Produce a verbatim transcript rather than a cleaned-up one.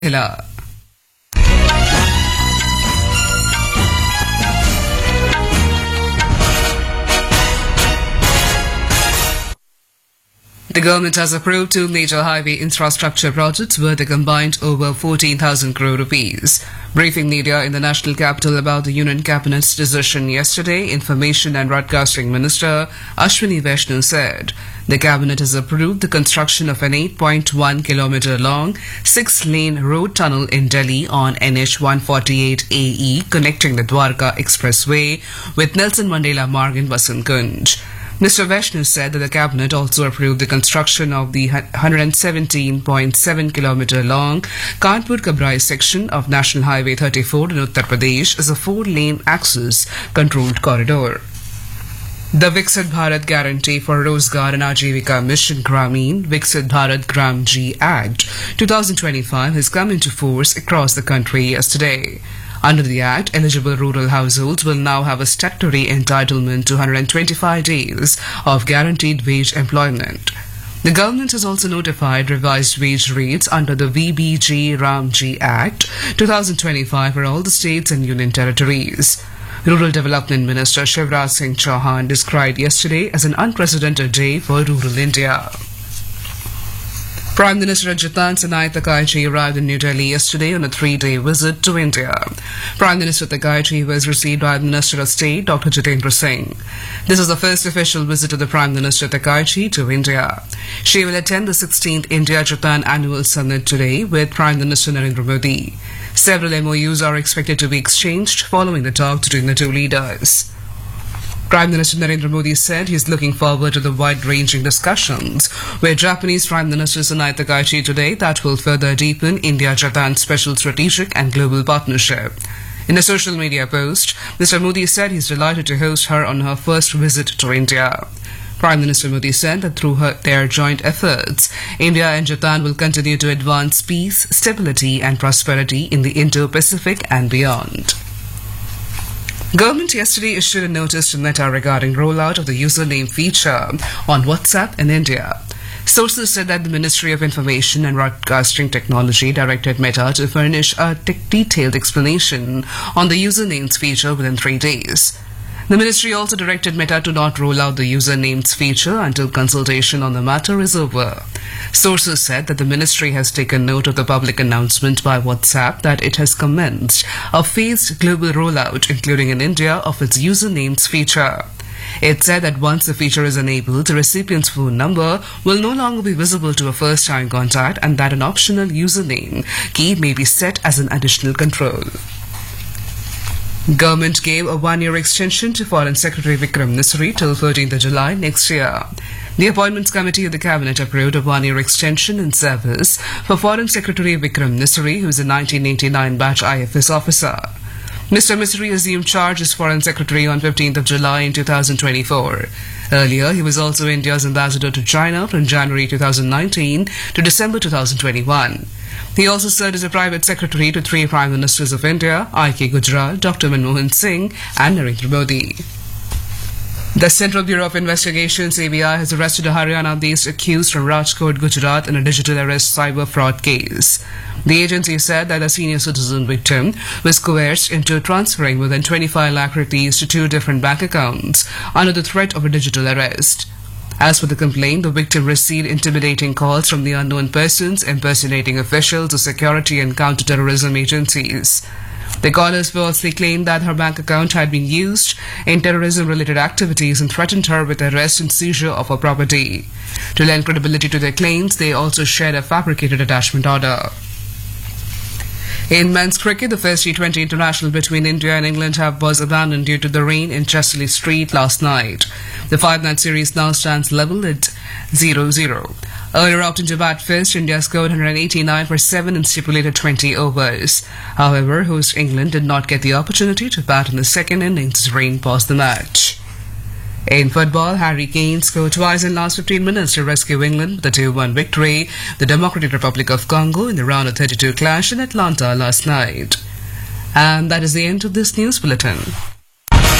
Hila. The government has approved two major highway infrastructure projects worth a combined over fourteen thousand crore rupees. Briefing media in the national capital about the Union Cabinet's decision yesterday, Information and Broadcasting Minister Ashwini Vaishnaw said the Cabinet has approved the construction of an eight point one kilometer long six-lane road tunnel in Delhi on N H one forty-eight A E connecting the Dwarka Expressway with Nelson Mandela Marg in Vasant Kunj. Mister Vaishnaw said that the Cabinet also approved the construction of the one hundred seventeen point seven kilometer long Kanpur-Kabrai section of National Highway thirty-four in Uttar Pradesh as a four-lane access controlled corridor. The Viksit Bharat Guarantee for Rozgar and Ajivika Mission Gramin Viksit Bharat Gram G Act twenty twenty-five has come into force across the country yesterday. Under the Act, eligible rural households will now have a statutory entitlement to one hundred twenty-five days of guaranteed wage employment. The government has also notified revised wage rates under the V B G Ram G Act twenty twenty-five for all the states and union territories. Rural Development Minister Shivraj Singh Chauhan described yesterday as an unprecedented day for rural India. Prime Minister Jatan Sanae Takaichi arrived in New Delhi yesterday on a three-day visit to India. Prime Minister Takaichi was received by the Minister of State, Doctor Jitendra Singh. This is the first official visit of the Prime Minister Takaichi to India. She will attend the sixteenth India-Japan Annual Summit today with Prime Minister Narendra Modi. Several M O Us are expected to be exchanged following the talk between the two leaders. Prime Minister Narendra Modi said he is looking forward to the wide-ranging discussions with Japanese Prime Minister Sanae Takaichi today that will further deepen India-Japan special strategic and global partnership. In a social media post, Mister Modi said he is delighted to host her on her first visit to India. Prime Minister Modi said that through her, their joint efforts, India and Japan will continue to advance peace, stability and prosperity in the Indo-Pacific and beyond. Government yesterday issued a notice to Meta regarding rollout of the username feature on WhatsApp in India. Sources said that the Ministry of Information and Broadcasting Technology directed Meta to furnish a detailed explanation on the usernames feature within three days. The ministry also directed Meta to not roll out the usernames feature until consultation on the matter is over. Sources said that the ministry has taken note of the public announcement by WhatsApp that it has commenced a phased global rollout, including in India, of its usernames feature. It said that once the feature is enabled, the recipient's phone number will no longer be visible to a first-time contact and that an optional username key may be set as an additional control. Government gave a one-year extension to Foreign Secretary Vikram Misri till thirteenth of July next year. The Appointments Committee of the Cabinet approved a one-year extension in service for Foreign Secretary Vikram Misri, who is a nineteen eighty-nine batch I F S officer. Mister Misri assumed charge as Foreign Secretary on fifteenth of July in two thousand twenty-four. Earlier, he was also India's ambassador to China from January two thousand nineteen to December two thousand twenty-one. He also served as a private secretary to three Prime Ministers of India, I K Gujral, Doctor Manmohan Singh and Narendra Modi. The Central Bureau of Investigation, C B I, has arrested a Haryana-based accused from Rajkot, Gujarat in a digital arrest cyber fraud case. The agency said that a senior citizen victim was coerced into transferring more than twenty-five lakh rupees to two different bank accounts under the threat of a digital arrest. As for the complaint, the victim received intimidating calls from the unknown persons impersonating officials of security and counter-terrorism agencies. The callers falsely claimed that her bank account had been used in terrorism-related activities and threatened her with arrest and seizure of her property. To lend credibility to their claims, they also shared a fabricated attachment order. In men's cricket, the first T twenty international between India and England have was abandoned due to the rain in Chesley Street last night. The five-match series now stands level at zero zero. Earlier opting to bat first, India scored one hundred eighty-nine for seven in stipulated twenty overs. However, host England did not get the opportunity to bat in the second innings as rain paused the match. In football, Harry Kane scored twice in the last fifteen minutes to rescue England with a two one victory, the Democratic Republic of Congo in the round of thirty-two clash in Atlanta last night. And that is the end of this news bulletin.